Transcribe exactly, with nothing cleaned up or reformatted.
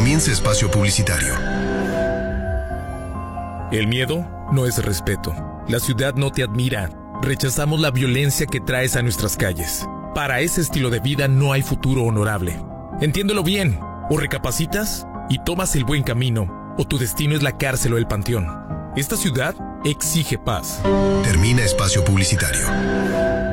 Comienza espacio publicitario. El miedo no es respeto. La ciudad no te admira. Rechazamos la violencia que traes a nuestras calles. Para ese estilo de vida no hay futuro honorable. Entiéndelo bien. O recapacitas y tomas el buen camino, o tu destino es la cárcel o el panteón. Esta ciudad exige paz. Termina espacio publicitario.